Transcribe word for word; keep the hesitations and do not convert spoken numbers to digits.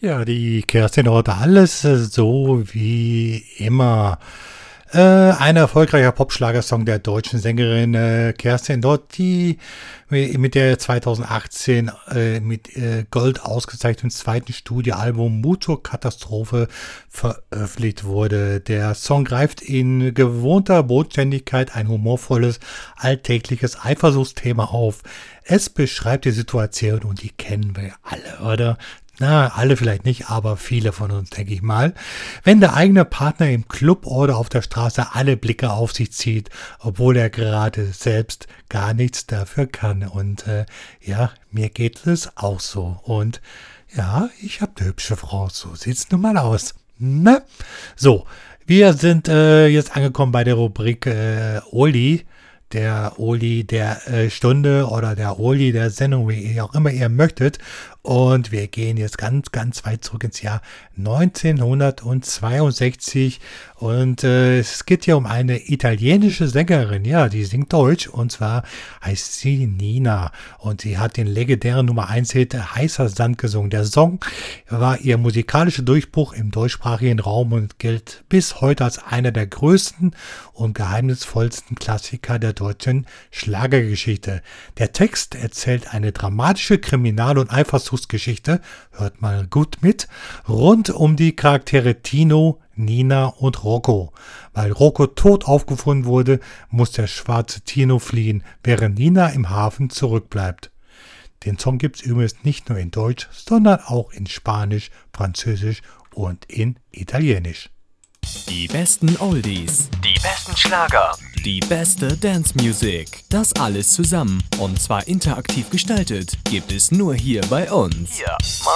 Ja, die Kerstin heute alles äh, so wie immer. Äh, ein erfolgreicher Popschlagersong der deutschen Sängerin äh, Kerstin Dott, die mit der zweitausendachtzehn äh, mit äh, Gold ausgezeichneten zweiten Studioalbum Motorkatastrophe veröffentlicht wurde. Der Song greift in gewohnter Bodenständigkeit ein humorvolles, alltägliches Eifersuchtsthema auf. Es beschreibt die Situation und die kennen wir alle, oder? Na, alle vielleicht nicht, aber viele von uns, denke ich mal. Wenn der eigene Partner im Club oder auf der Straße alle Blicke auf sich zieht, obwohl er gerade selbst gar nichts dafür kann. Und äh, ja, mir geht es auch so. Und ja, ich habe eine hübsche Frau, so sieht's nun mal aus. Ne? So, wir sind äh, jetzt angekommen bei der Rubrik äh, Oli. Der Oli der äh, Stunde oder der Oli der Sendung, wie ihr auch immer ihr möchtet. Und wir gehen jetzt ganz, ganz weit zurück ins Jahr neunzehnhundertzweiundsechzig. Und äh, es geht hier um eine italienische Sängerin. Ja, die singt Deutsch. Und zwar heißt sie Nina. Und sie hat den legendären Nummer eins Hit Heißer Sand gesungen. Der Song war ihr musikalischer Durchbruch im deutschsprachigen Raum und gilt bis heute als einer der größten und geheimnisvollsten Klassiker der deutschen Schlagergeschichte. Der Text erzählt eine dramatische Kriminal- und Eifersuchtsgeschichte, hört mal gut mit, rund um die Charaktere Tino, Nina und Rocco. Weil Rocco tot aufgefunden wurde, muss der schwarze Tino fliehen, während Nina im Hafen zurückbleibt. Den Song gibt es übrigens nicht nur in Deutsch, sondern auch in Spanisch, Französisch und in Italienisch. Die besten Oldies, die besten Schlager, die beste Dance Music. Das alles zusammen und zwar interaktiv gestaltet gibt es nur hier bei uns. Hier